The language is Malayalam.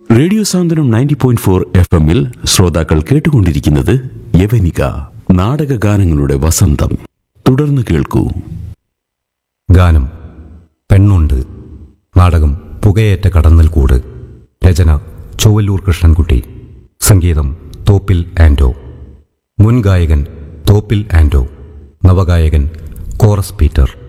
റേഡിയോ സാന്ത്വനം 90.4 FM-ൽ ശ്രോതാക്കൾ കേട്ടുകൊണ്ടിരിക്കുന്നത് യവനിക നാടകഗാനങ്ങളുടെ വസന്തം. തുടർന്ന് കേൾക്കൂ. ഗാനം പെണ്ണുണ്ട്. നാടകം പുകയേറ്റ കടന്നൽക്കൂട്. രചന ചൊവ്വല്ലൂർ കൃഷ്ണൻകുട്ടി. സംഗീതം തോപ്പിൽ ആൻഡോ. മുൻ ഗായകൻ തോപ്പിൽ ആൻഡോ. നവഗായകൻ കോറസ് പീറ്റർ.